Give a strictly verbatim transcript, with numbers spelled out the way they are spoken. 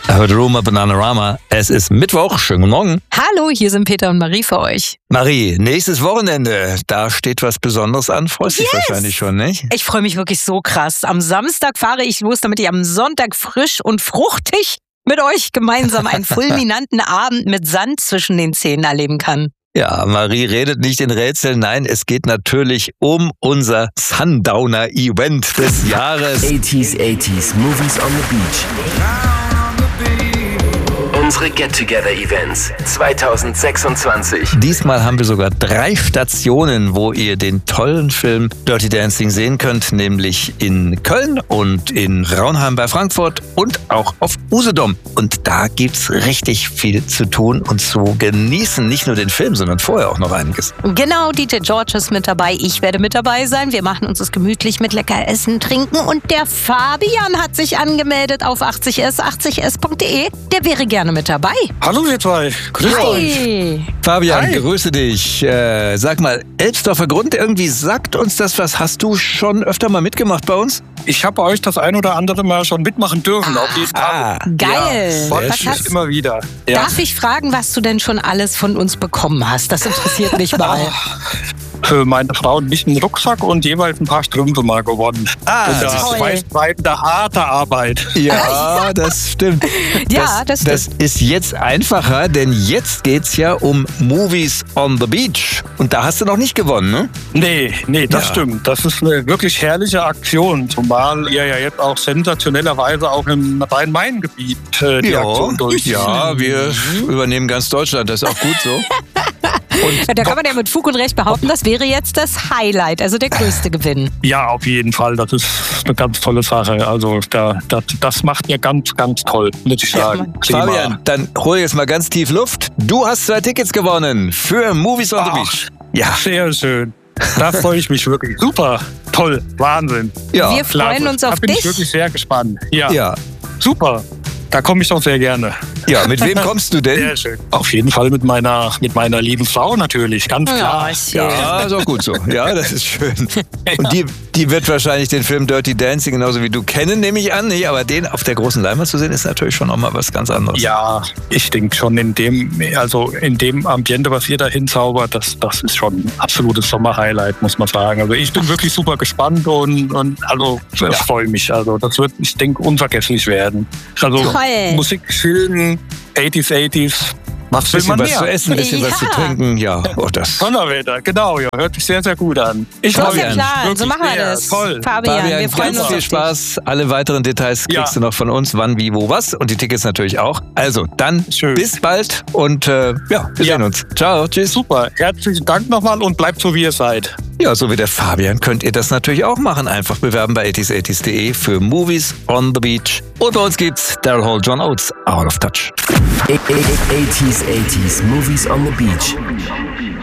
hört Roma Bananarama. Es ist Mittwoch. Schönen guten Morgen. Hallo, hier sind Peter und Marie für euch. Marie, nächstes Wochenende, da steht was Besonderes an. Freust dich Yes! wahrscheinlich schon, nicht? Ich freue mich wirklich so krass. Am Samstag fahre ich los, damit ich am Sonntag frisch und fruchtig mit euch gemeinsam einen fulminanten Abend mit Sand zwischen den Zähnen erleben kann. Ja, Marie redet nicht in Rätseln. Nein, es geht natürlich um unser Sundowner-Event des Jahres. eighties, eighties, Movies on the Beach. Unsere Get-Together-Events zwanzig sechsundzwanzig. Diesmal haben wir sogar drei Stationen, wo ihr den tollen Film Dirty Dancing sehen könnt, nämlich in Köln und in Raunheim bei Frankfurt und auch auf Usedom. Und da gibt's richtig viel zu tun und zu genießen. Nicht nur den Film, sondern vorher auch noch einiges. Genau, D J George ist mit dabei, ich werde mit dabei sein. Wir machen uns das gemütlich mit lecker Essen, Trinken und der Fabian hat sich angemeldet auf achtzig s, achtzig s punkt de. Der wäre gerne mit dabei. Hallo ihr zwei, grüß euch. Hi! Fabian, Hi. grüße dich. Äh, sag mal, Elbsdorfer Grund, irgendwie sagt uns das was. Hast du schon öfter mal mitgemacht bei uns? Ich habe euch das ein oder andere Mal schon mitmachen dürfen, auf jeden Fall. Ah, Geil! Freut Was mich hast, immer wieder. Ja. Darf ich fragen, was du denn schon alles von uns bekommen hast? Das interessiert mich mal. Für meine Frau nicht einen Rucksack und jeweils ein paar Strümpfe mal gewonnen. Ah, und das toll. ist weitbreitende harte Arbeit. ja, das stimmt. Ja, das Das ist jetzt einfacher, denn jetzt geht's ja um Movies on the Beach. Und da hast du noch nicht gewonnen, ne? Nee, nee, das Ja. stimmt. Das ist eine wirklich herrliche Aktion. Zumal ihr ja jetzt auch sensationellerweise auch im Rhein-Main-Gebiet äh, die Aktion durchführt. ja, wir übernehmen ganz Deutschland, das ist auch gut so. Und Da kann man ja mit Fug und Recht behaupten, das wäre jetzt das Highlight, also der größte Gewinn. Ja, auf jeden Fall. Das ist eine ganz tolle Sache. Also da, das, das macht ihr ganz, ganz toll, muss ich sagen. Prima. Fabian, dann hol jetzt mal ganz tief Luft. Du hast zwei Tickets gewonnen für Movies on the Ach. Beach. Ja, Sehr schön. Da freue ich mich wirklich. Super, toll, Wahnsinn. ja, Wir freuen Klasse. uns auf Da bin dich. ich wirklich sehr gespannt. Ja, ja. super. Da komme ich doch sehr gerne. Ja, mit wem kommst du denn? Sehr schön. Auf jeden Fall mit meiner, mit meiner lieben Frau natürlich, ganz klar. Ja, schön. Ja, ist auch gut so. Ja, das ist schön. Und die, die wird wahrscheinlich den Film Dirty Dancing genauso wie du kennen, nehme ich an. Nee, aber den auf der großen Leinwand zu sehen, ist natürlich schon auch mal was ganz anderes. Ja, ich denke schon in dem, also in dem Ambiente, was ihr da hinzaubert, das, das ist schon ein absolutes Sommerhighlight, muss man sagen. Also ich bin wirklich super gespannt und, und also ich freue mich. Also das wird, ich denke, unvergesslich werden. Also Toll. Musik, Filmen, eighties, eighties. Was will Bisschen man was mehr? zu essen, ein bisschen was zu Ja. trinken. Ja, oh, das. Donnerwetter, genau, ja, hört sich sehr, sehr gut an. Ich So ist freue der mich. Plan, so Wirklich machen wir sehr das. Toll. Fabian, Fabian, wir freuen ganz uns viel auf dich. Spaß. Alle weiteren Details Ja. kriegst du noch von uns, wann, wie, wo, was. Und die Tickets natürlich auch. Also, dann Schön. bis bald und äh, ja, wir Ja. sehen uns. Ciao, tschüss. Super, herzlichen Dank nochmal und bleibt so, wie ihr seid. Ja, so wie der Fabian könnt ihr das natürlich auch machen. Einfach bewerben bei eighties eighties punkt de für Movies on the Beach. Und bei uns gibt's Daryl Hall, John Oates, Out of Touch. eighties, eighties, Movies on the Beach.